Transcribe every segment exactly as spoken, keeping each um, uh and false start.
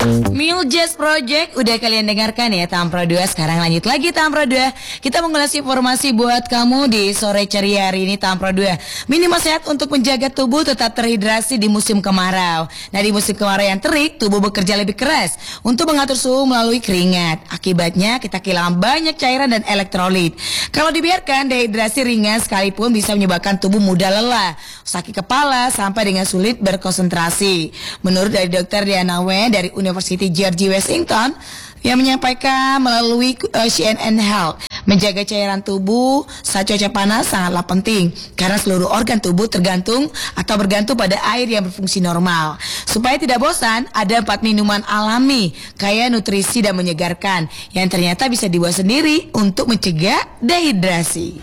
Mil Jazz Project udah kalian dengarkan ya Tampro dua. Sekarang lanjut lagi Tampro dua. Kita mengulas informasi buat kamu di sore ceria hari ini Tampro dua. Minimal sehat untuk menjaga tubuh tetap terhidrasi di musim kemarau. Nah di musim kemarau yang terik, tubuh bekerja lebih keras untuk mengatur suhu melalui keringat. Akibatnya kita kehilangan banyak cairan dan elektrolit. Kalau dibiarkan, dehidrasi ringan sekalipun bisa menyebabkan tubuh mudah lelah, sakit kepala sampai dengan sulit berkonsentrasi. Menurut dari Dokter Diana Wen dari University George Washington yang menyampaikan melalui uh, C N N Health, menjaga cairan tubuh saat cuaca panas sangatlah penting karena seluruh organ tubuh tergantung atau bergantung pada air yang berfungsi normal. Supaya tidak bosan, ada empat minuman alami kaya nutrisi dan menyegarkan yang ternyata bisa dibuat sendiri untuk mencegah dehidrasi.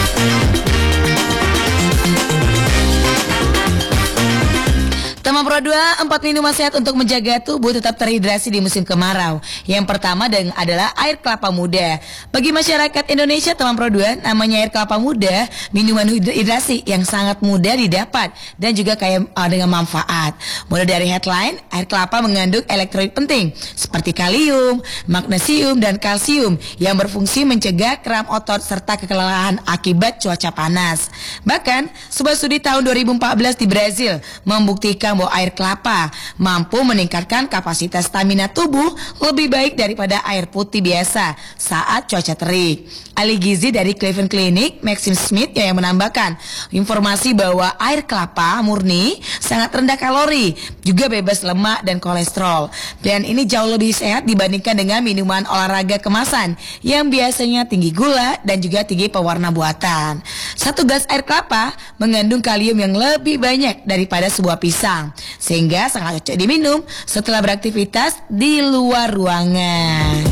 Tampro dua, empat minuman sehat untuk menjaga tubuh tetap terhidrasi di musim kemarau. Yang pertama adalah air kelapa muda. Bagi masyarakat Indonesia, Tampro dua namanya air kelapa muda, minuman hidrasi yang sangat mudah didapat dan juga kaya uh, dengan manfaat. Mulai dari headline, air kelapa mengandung elektrolit penting seperti kalium, magnesium, dan kalsium yang berfungsi mencegah kram otot serta kelelahan akibat cuaca panas. Bahkan, sebuah studi tahun dua ribu empat belas di Brazil membuktikan bahwa air kelapa mampu meningkatkan kapasitas stamina tubuh lebih baik daripada air putih biasa saat cuaca terik. Ahli gizi dari Cleveland Clinic, Maxine Smith yang menambahkan informasi bahwa air kelapa murni sangat rendah kalori, juga bebas lemak dan kolesterol. Dan ini jauh lebih sehat dibandingkan dengan minuman olahraga kemasan yang biasanya tinggi gula dan juga tinggi pewarna buatan. Satu gelas air kelapa mengandung kalium yang lebih banyak daripada sebuah pisang, sehingga sangat cocok diminum setelah beraktivitas di luar ruangan.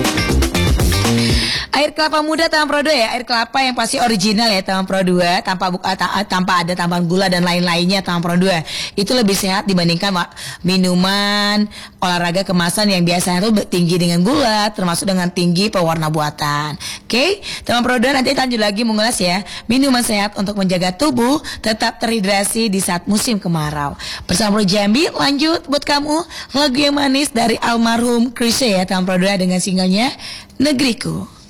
Air kelapa muda Tampro dua ya, air kelapa yang pasti original ya Tampro dua, tanpa buka, ta, tanpa ada tambahan gula dan lain-lainnya Tampro dua. Itu lebih sehat dibandingkan minuman olahraga kemasan yang biasanya tuh tinggi dengan gula, termasuk dengan tinggi pewarna buatan. Oke, Tampro dua nanti lanjut lagi mengulas ya, minuman sehat untuk menjaga tubuh tetap terhidrasi di saat musim kemarau. Bersama Bro Jambi, lanjut buat kamu lagu yang manis dari almarhum Chrisye ya Tampro dua dengan singlenya Negeriku.